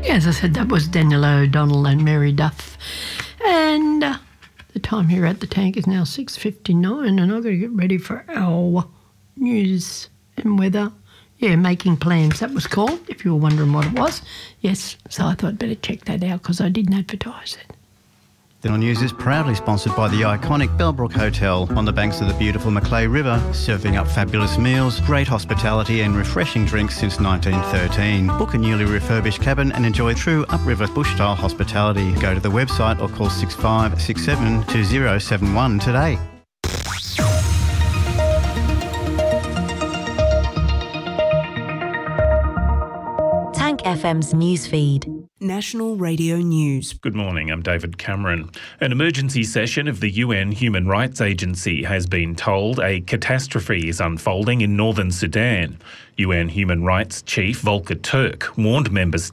As I said, that was Daniel O'Donnell and Mary Duff. And the time here at the tank is now 6:59, and I've got to get ready for our news and weather. Yeah, Making Plans, that was called, if you were wondering what it was. Yes, so I thought I'd better check that out because I didn't advertise it. The News is proudly sponsored by the iconic Bellbrook Hotel on the banks of the beautiful Macleay River, serving up fabulous meals, great hospitality and refreshing drinks since 1913. Book a newly refurbished cabin and enjoy true upriver bush-style hospitality. Go to the website or call 6567 2071 today. Tank FM's newsfeed. National Radio News. Good morning, I'm David Cameron. An emergency session of the UN Human Rights Agency has been told a catastrophe is unfolding in northern Sudan. UN Human Rights Chief Volker Turk warned member states